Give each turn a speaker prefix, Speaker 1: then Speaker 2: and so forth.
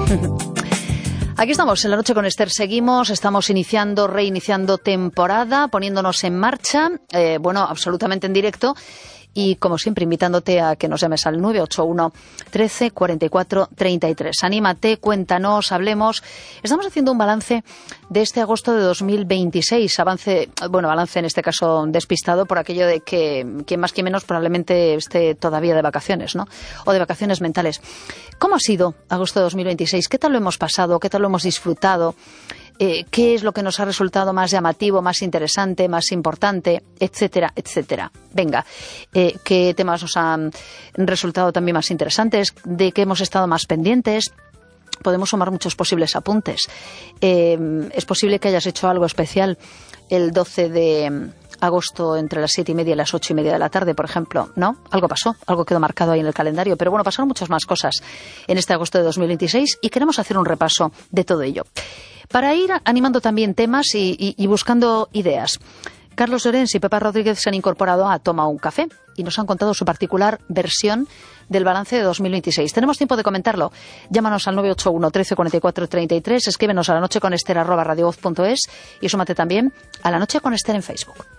Speaker 1: Aquí estamos, en La Noche con Esther seguimos, estamos reiniciando temporada, poniéndonos en marcha, absolutamente en directo. Y, como siempre, invitándote a que nos llames al 981 13 44 33. Anímate, cuéntanos, hablemos. Estamos haciendo un balance de este agosto de 2026. Balance en este caso despistado por aquello de que quien más que menos probablemente esté todavía de vacaciones, ¿no? O de vacaciones mentales. ¿Cómo ha sido agosto de 2026? ¿Qué tal lo hemos pasado? ¿Qué tal lo hemos disfrutado? ¿Qué es lo que nos ha resultado más llamativo, más interesante, más importante, etcétera, etcétera? Venga, ¿qué temas nos han resultado también más interesantes? ¿De qué hemos estado más pendientes? Podemos sumar muchos posibles apuntes. Es posible que hayas hecho algo especial el 12 de agosto entre las 7:30 y las 8:30 de la tarde, por ejemplo, ¿no? Algo pasó, algo quedó marcado ahí en el calendario, pero bueno, pasaron muchas más cosas en este agosto de 2026 y queremos hacer un repaso de todo ello. Para ir animando también temas y buscando ideas. Carlos Llorens y Pepa Rodríguez se han incorporado a Toma un Café y nos han contado su particular versión del balance de 2026. Tenemos tiempo de comentarlo. Llámanos al 981 13 44 33, escríbenos a lanocheconester@radiovoz.es y súmate también a La Noche con Esther en Facebook.